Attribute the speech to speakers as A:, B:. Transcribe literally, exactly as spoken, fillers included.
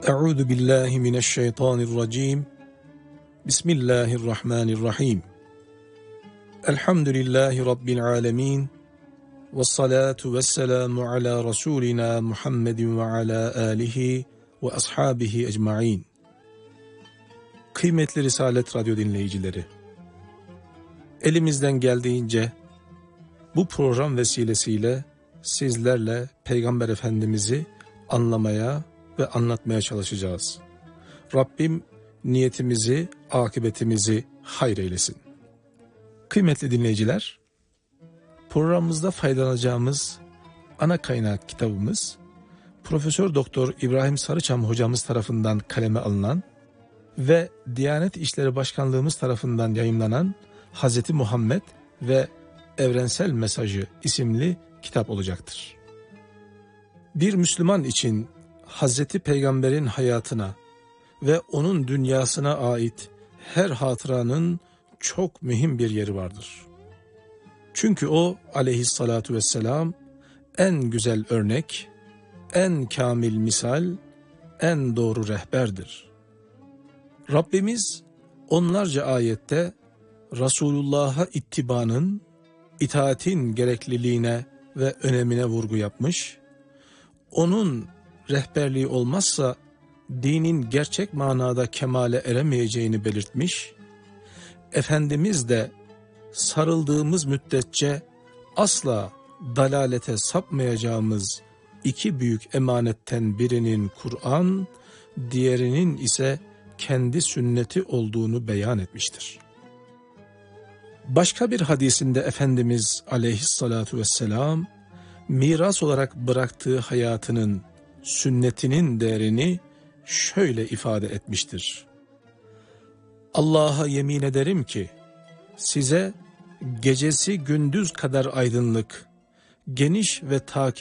A: Euzu billahi mineşşeytanirracim. Bismillahirrahmanirrahim. Elhamdülillahi rabbil alamin. Ves salatu vesselamu ala rasulina Muhammedin ve ala alihi ve ashabihi ecmaîn. Kıymetli Risalet Radyo dinleyicileri, elimizden geldiğince bu program vesilesiyle sizlerle Peygamber Efendimiz'i anlamaya ve anlatmaya çalışacağız. Rabbim niyetimizi, akıbetimizi hayır eylesin. Kıymetli dinleyiciler, programımızda faydalanacağımız ana kaynak kitabımız Profesör Doktor İbrahim Sarıçam hocamız tarafından kaleme alınan ve Diyanet İşleri Başkanlığımız tarafından yayımlanan Hazreti Muhammed ve Evrensel Mesajı isimli kitap olacaktır. Bir Müslüman için Hazreti Peygamber'in hayatına ve onun dünyasına ait her hatıranın çok mühim bir yeri vardır. Çünkü o aleyhissalatu vesselam en güzel örnek, en kamil misal, en doğru rehberdir. Rabbimiz onlarca ayette Resulullah'a ittibanın, itaatin gerekliliğine ve önemine vurgu yapmış, onun rehberliği olmazsa dinin gerçek manada kemale eremeyeceğini belirtmiş, Efendimiz de sarıldığımız müddetçe asla dalalete sapmayacağımız iki büyük emanetten birinin Kur'an, diğerinin ise kendi sünneti olduğunu beyan etmiştir. Başka bir hadisinde Efendimiz aleyhissalatu vesselam, miras olarak bıraktığı hayatının, sünnetinin değerini şöyle ifade etmiştir. Allah'a yemin ederim ki size gecesi gündüz kadar aydınlık, geniş ve takip